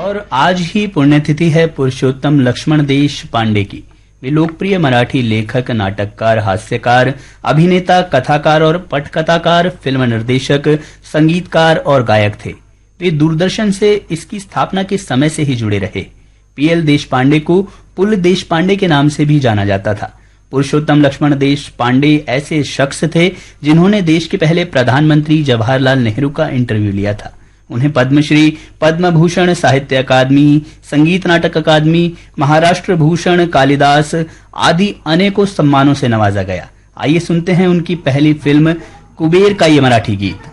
और आज ही पुण्यतिथि है पुरुषोत्तम लक्ष्मण देशपांडे की। वे लोकप्रिय मराठी लेखक, नाटककार, हास्यकार, अभिनेता, कथाकार और पटकथाकार, फिल्म निर्देशक, संगीतकार और गायक थे। वे दूरदर्शन से इसकी स्थापना के समय से ही जुड़े रहे। पीएल देशपांडे को पुल देशपांडे के नाम से भी जाना जाता था। पुरुषोत्तम लक्ष्मण देशपांडे ऐसे शख्स थे जिन्होंने देश के पहले प्रधानमंत्री जवाहरलाल नेहरू का इंटरव्यू लिया था। उन्हें पद्मश्री, पद्म भूषण, साहित्य अकादमी, संगीत नाटक अकादमी, महाराष्ट्र भूषण, कालिदास आदि अनेकों सम्मानों से नवाजा गया। आइए सुनते हैं उनकी पहली फिल्म कुबेर का ये मराठी गीत।